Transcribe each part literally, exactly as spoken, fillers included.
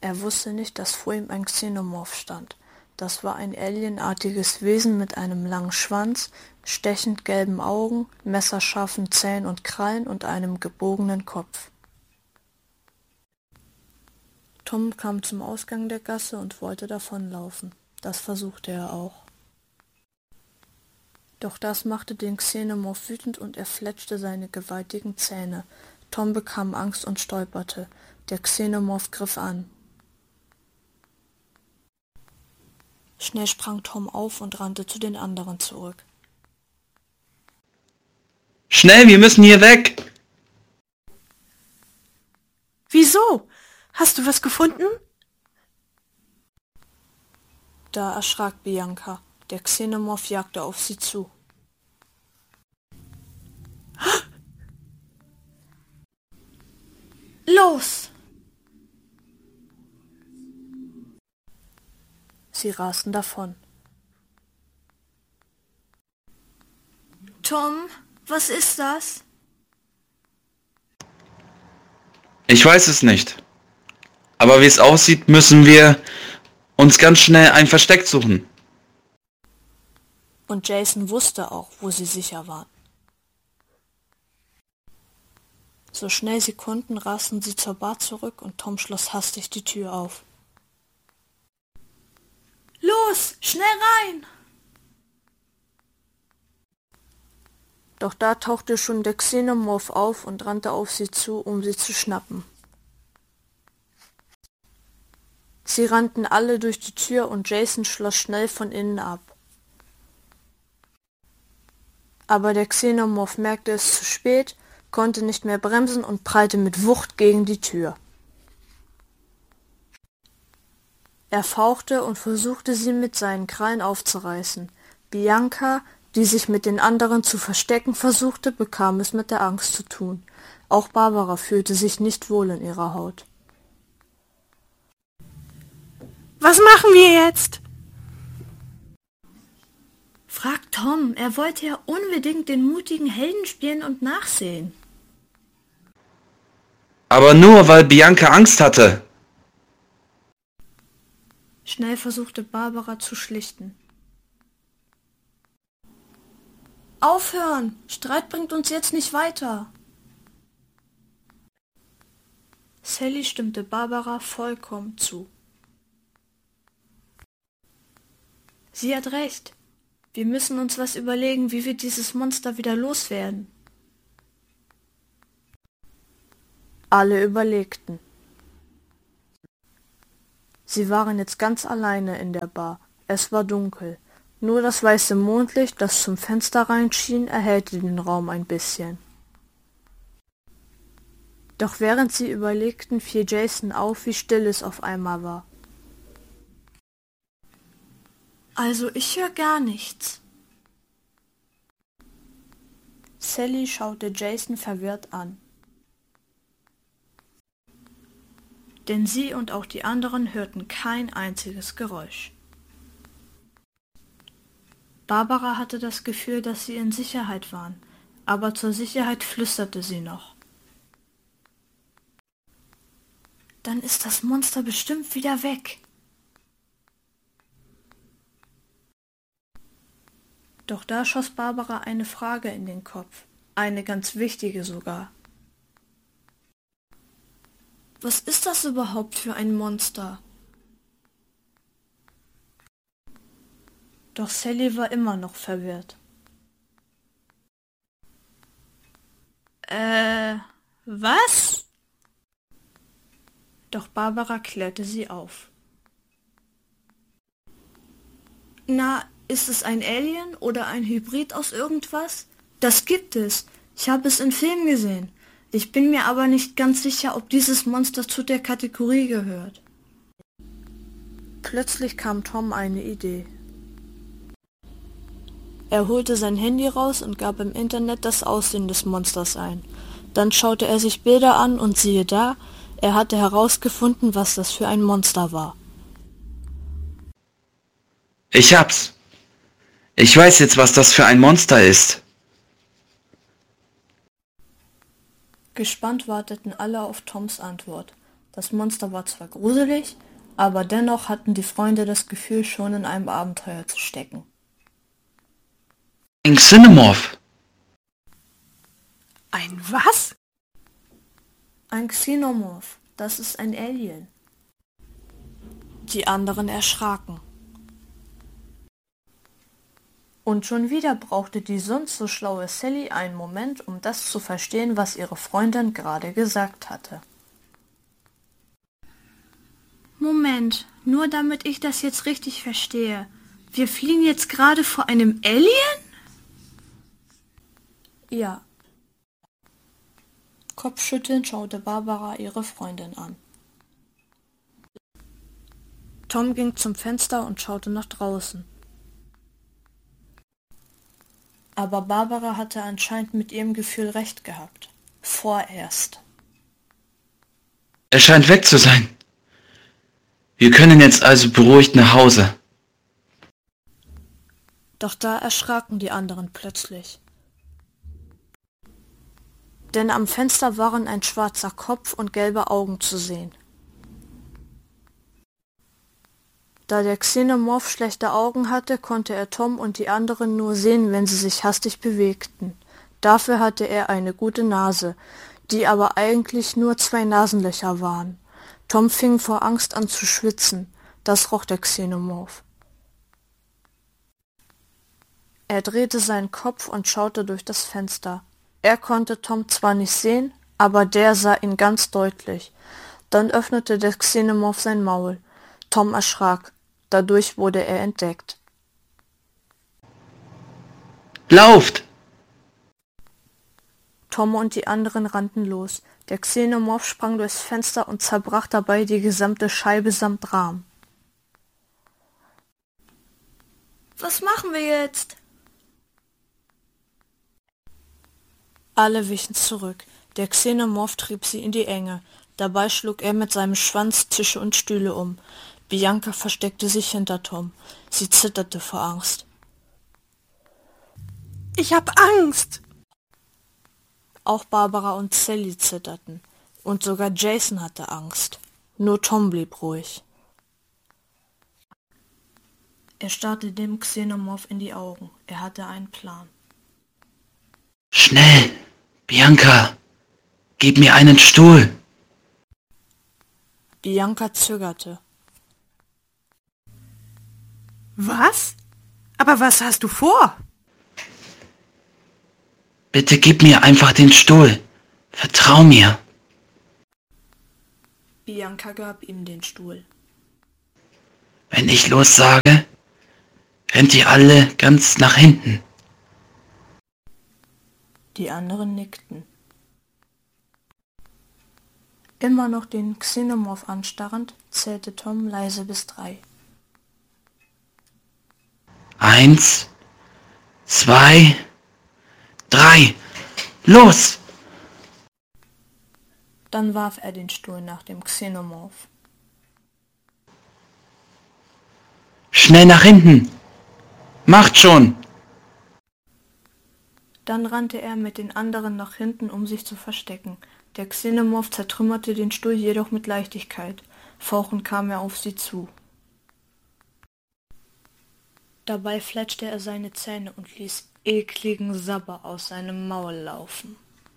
Er wusste nicht, dass vor ihm ein Xenomorph stand. Das war ein alienartiges Wesen mit einem langen Schwanz, stechend gelben Augen, messerscharfen Zähnen und Krallen und einem gebogenen Kopf. Tom kam zum Ausgang der Gasse und wollte davonlaufen. Das versuchte er auch. Doch das machte den Xenomorph wütend und er fletschte seine gewaltigen Zähne. Tom bekam Angst und stolperte. Der Xenomorph griff an. Schnell sprang Tom auf und rannte zu den anderen zurück. Schnell, wir müssen hier weg! Wieso? Hast du was gefunden? Da erschrak Bianca. Der Xenomorph jagte auf sie zu. Los! Sie rasten davon. Tom, was ist das? Ich weiß es nicht. Aber wie es aussieht, müssen wir uns ganz schnell ein Versteck suchen. Und Jason wusste auch, wo sie sicher waren. So schnell sie konnten, rasten sie zur Bar zurück und Tom schloss hastig die Tür auf. Los, schnell rein! Doch da tauchte schon der Xenomorph auf und rannte auf sie zu, um sie zu schnappen. Sie rannten alle durch die Tür und Jason schloss schnell von innen ab. Aber der Xenomorph merkte es zu spät, konnte nicht mehr bremsen und prallte mit Wucht gegen die Tür. Er fauchte und versuchte sie mit seinen Krallen aufzureißen. Bianca, die sich mit den anderen zu verstecken versuchte, bekam es mit der Angst zu tun. Auch Barbara fühlte sich nicht wohl in ihrer Haut. Was machen wir jetzt? Frag Tom, er wollte ja unbedingt den mutigen Helden spielen und nachsehen. Aber nur, weil Bianca Angst hatte. Schnell versuchte Barbara zu schlichten. Aufhören! Streit bringt uns jetzt nicht weiter. Sally stimmte Barbara vollkommen zu. Sie hat recht. Wir müssen uns was überlegen, wie wir dieses Monster wieder loswerden. Alle überlegten. Sie waren jetzt ganz alleine in der Bar. Es war dunkel. Nur das weiße Mondlicht, das zum Fenster reinschien, erhellte den Raum ein bisschen. Doch während sie überlegten, fiel Jason auf, wie still es auf einmal war. Also ich höre gar nichts. Sally schaute Jason verwirrt an. Denn sie und auch die anderen hörten kein einziges Geräusch. Barbara hatte das Gefühl, dass sie in Sicherheit waren, aber zur Sicherheit flüsterte sie noch. Dann ist das Monster bestimmt wieder weg. Doch da schoss Barbara eine Frage in den Kopf, eine ganz wichtige sogar. Was ist das überhaupt für ein Monster? Doch Sally war immer noch verwirrt. Äh, was? Doch Barbara klärte sie auf. Na, ist es ein Alien oder ein Hybrid aus irgendwas? Das gibt es. Ich habe es in Filmen gesehen. Ich bin mir aber nicht ganz sicher, ob dieses Monster zu der Kategorie gehört. Plötzlich kam Tom eine Idee. Er holte sein Handy raus und gab im Internet das Aussehen des Monsters ein. Dann schaute er sich Bilder an und siehe da, er hatte herausgefunden, was das für ein Monster war. Ich hab's. Ich weiß jetzt, was das für ein Monster ist. Gespannt warteten alle auf Toms Antwort. Das Monster war zwar gruselig, aber dennoch hatten die Freunde das Gefühl, schon in einem Abenteuer zu stecken. Ein Xenomorph. Ein was? Ein Xenomorph, das ist ein Alien. Die anderen erschraken. Und schon wieder brauchte die sonst so schlaue Sally einen Moment, um das zu verstehen, was ihre Freundin gerade gesagt hatte. Moment, nur damit ich das jetzt richtig verstehe. Wir fliehen jetzt gerade vor einem Alien? Ja. Kopfschüttelnd schaute Barbara ihre Freundin an. Tom ging zum Fenster und schaute nach draußen. Aber Barbara hatte anscheinend mit ihrem Gefühl recht gehabt. Vorerst. Er scheint weg zu sein. Wir können jetzt also beruhigt nach Hause. Doch da erschraken die anderen plötzlich. Denn am Fenster waren ein schwarzer Kopf und gelbe Augen zu sehen. Da der Xenomorph schlechte Augen hatte, konnte er Tom und die anderen nur sehen, wenn sie sich hastig bewegten. Dafür hatte er eine gute Nase, die aber eigentlich nur zwei Nasenlöcher waren. Tom fing vor Angst an zu schwitzen. Das roch der Xenomorph. Er drehte seinen Kopf und schaute durch das Fenster. Er konnte Tom zwar nicht sehen, aber der sah ihn ganz deutlich. Dann öffnete der Xenomorph sein Maul. Tom erschrak. Dadurch wurde er entdeckt. Lauft! Tom und die anderen rannten los. Der Xenomorph sprang durchs Fenster und zerbrach dabei die gesamte Scheibe samt Rahmen. Was machen wir jetzt? Alle wichen zurück. Der Xenomorph trieb sie in die Enge. Dabei schlug er mit seinem Schwanz Tische und Stühle um. Bianca versteckte sich hinter Tom. Sie zitterte vor Angst. Ich hab Angst! Auch Barbara und Sally zitterten. Und sogar Jason hatte Angst. Nur Tom blieb ruhig. Er starrte dem Xenomorph in die Augen. Er hatte einen Plan. Schnell, Bianca, gib mir einen Stuhl. Bianca zögerte. Was? Aber was hast du vor? Bitte gib mir einfach den Stuhl. Vertrau mir. Bianca gab ihm den Stuhl. Wenn ich los sage, rennt ihr alle ganz nach hinten. Die anderen nickten. Immer noch den Xenomorph anstarrend, zählte Tom leise bis drei. Eins, zwei, drei, los! Dann warf er den Stuhl nach dem Xenomorph. Schnell nach hinten! Macht schon! Dann rannte er mit den anderen nach hinten, um sich zu verstecken. Der Xenomorph zertrümmerte den Stuhl jedoch mit Leichtigkeit. Fauchend kam er auf sie zu. Dabei fletschte er seine Zähne und ließ ekligen Sabber aus seinem Maul laufen.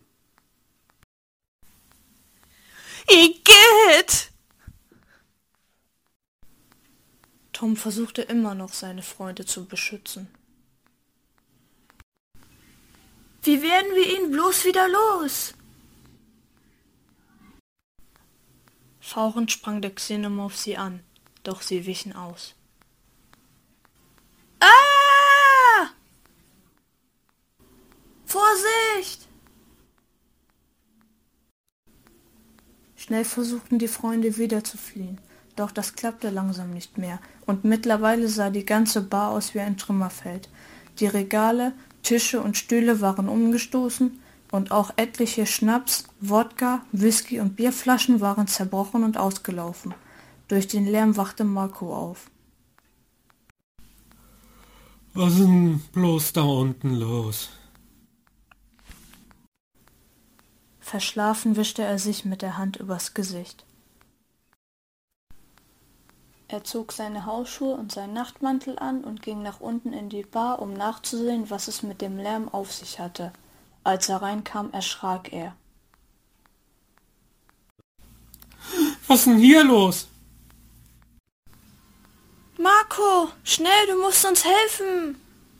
Igitt! Tom versuchte immer noch, seine Freunde zu beschützen. Wie werden wir ihn bloß wieder los? Fauchend sprang der Xenomorph sie an, doch sie wichen aus. Ah! Vorsicht! Schnell versuchten die Freunde wieder zu fliehen, doch das klappte langsam nicht mehr und mittlerweile sah die ganze Bar aus wie ein Trümmerfeld. Die Regale, Tische und Stühle waren umgestoßen und auch etliche Schnaps, Wodka, Whisky und Bierflaschen waren zerbrochen und ausgelaufen. Durch den Lärm wachte Marco auf. Was ist denn bloß da unten los? Verschlafen wischte er sich mit der Hand übers Gesicht. Er zog seine Hausschuhe und seinen Nachtmantel an und ging nach unten in die Bar, um nachzusehen, was es mit dem Lärm auf sich hatte. Als er reinkam, erschrak er. Was ist denn hier los? Marco, schnell, du musst uns helfen!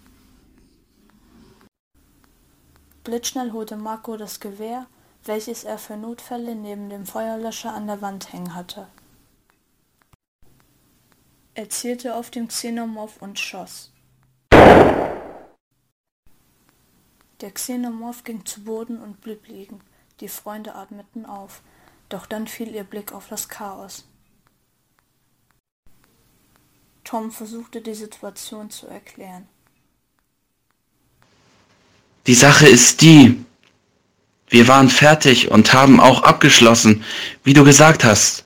Blitzschnell holte Marco das Gewehr, welches er für Notfälle neben dem Feuerlöscher an der Wand hängen hatte. Er zielte auf den Xenomorph und schoss. Der Xenomorph ging zu Boden und blieb liegen. Die Freunde atmeten auf, doch dann fiel ihr Blick auf das Chaos. Tom versuchte die Situation zu erklären. Die Sache ist die, wir waren fertig und haben auch abgeschlossen, wie du gesagt hast.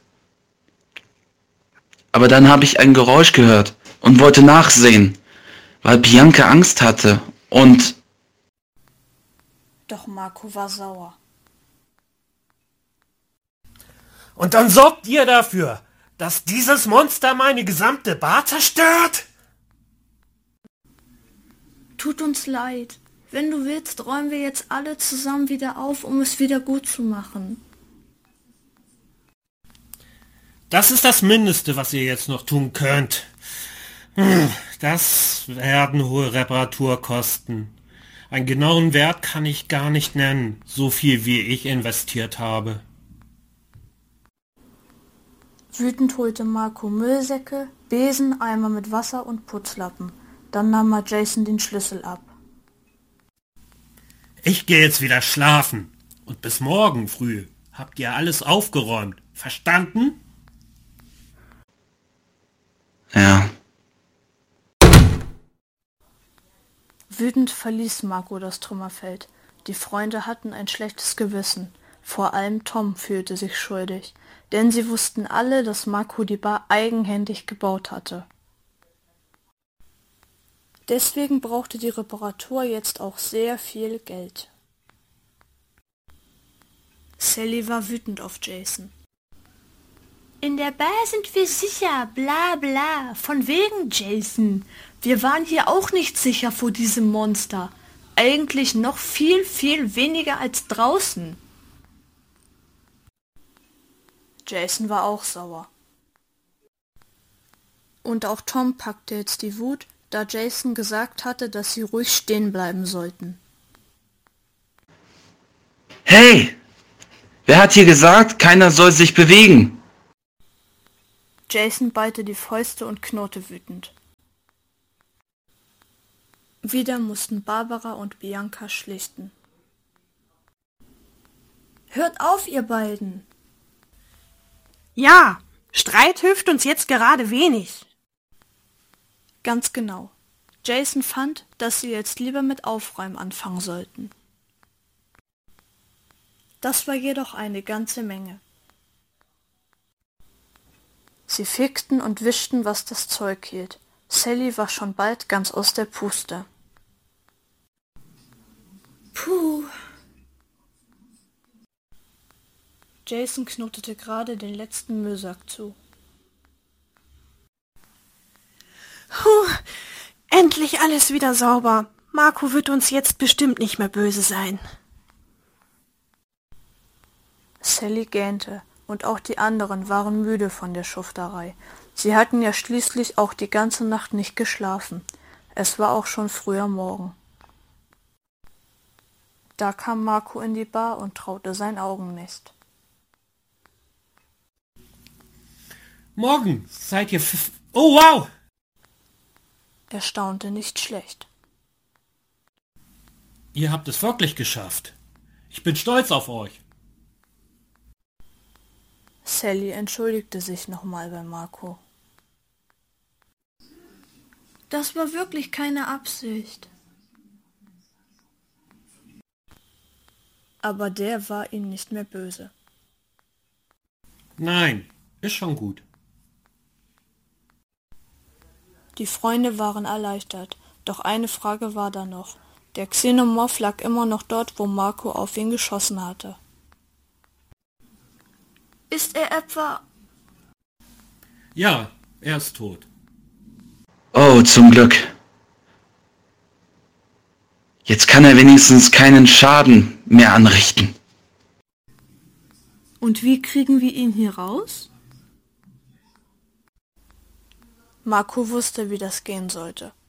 Aber dann habe ich ein Geräusch gehört und wollte nachsehen, weil Bianca Angst hatte und... Doch Marco war sauer. Und dann sorgt ihr dafür, dass dieses Monster meine gesamte Bar zerstört? Tut uns leid. Wenn du willst, räumen wir jetzt alle zusammen wieder auf, um es wieder gut zu machen. Das ist das Mindeste, was ihr jetzt noch tun könnt. Hm, Das werden hohe Reparaturkosten. Einen genauen Wert kann ich gar nicht nennen, so viel wie ich investiert habe. Wütend holte Marco Müllsäcke, Besen, Eimer mit Wasser und Putzlappen. Dann nahm er Jason den Schlüssel ab. Ich gehe jetzt wieder schlafen. Und bis morgen früh habt ihr alles aufgeräumt. Verstanden? Ja. Wütend verließ Marco das Trümmerfeld. Die Freunde hatten ein schlechtes Gewissen. Vor allem Tom fühlte sich schuldig, denn sie wussten alle, dass Marco die Bar eigenhändig gebaut hatte. Deswegen brauchte die Reparatur jetzt auch sehr viel Geld. Sally war wütend auf Jason. In der Bar sind wir sicher, bla bla, von wegen Jason. Wir waren hier auch nicht sicher vor diesem Monster. Eigentlich noch viel, viel weniger als draußen. Jason war auch sauer. Und auch Tom packte jetzt die Wut, da Jason gesagt hatte, dass sie ruhig stehen bleiben sollten. Hey! Wer hat hier gesagt, keiner soll sich bewegen? Jason ballte die Fäuste und knurrte wütend. Wieder mussten Barbara und Bianca schlichten. Hört auf, ihr beiden! Ja, Streit hilft uns jetzt gerade wenig. Ganz genau. Jason fand, dass sie jetzt lieber mit Aufräumen anfangen sollten. Das war jedoch eine ganze Menge. Sie fegten und wischten, was das Zeug hielt. Sally war schon bald ganz aus der Puste. Puh. Jason knotete gerade den letzten Müllsack zu. Puh, endlich alles wieder sauber. Marco wird uns jetzt bestimmt nicht mehr böse sein. Sally gähnte, und auch die anderen waren müde von der Schufterei. Sie hatten ja schließlich auch die ganze Nacht nicht geschlafen. Es war auch schon früher Morgen. Da kam Marco in die Bar und traute seinen Augen nicht. Morgen seid ihr... F oh, wow! Er staunte nicht schlecht. Ihr habt es wirklich geschafft. Ich bin stolz auf euch. Sally entschuldigte sich nochmal bei Marco. Das war wirklich keine Absicht. Aber der war ihm nicht mehr böse. Nein, ist schon gut. Die Freunde waren erleichtert, doch eine Frage war da noch. Der Xenomorph lag immer noch dort, wo Marco auf ihn geschossen hatte. Ist er etwa... Ja, Er ist tot. Oh, zum Glück. Jetzt kann er wenigstens keinen Schaden mehr anrichten. Und wie kriegen wir ihn hier raus? Marco wusste, wie das gehen sollte.